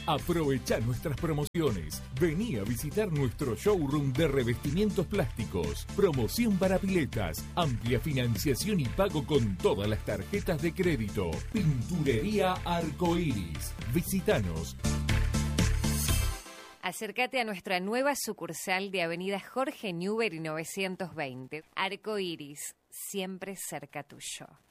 Aprovecha nuestras promociones. Vení a visitar nuestro showroom de revestimientos plásticos. Promoción para piletas. Amplia financiación y pago con todas las tarjetas de crédito. Pinturería Arcoiris. Visítanos. Acércate a nuestra nueva sucursal de Avenida Jorge Newbery 920. Arcoiris, siempre cerca tuyo.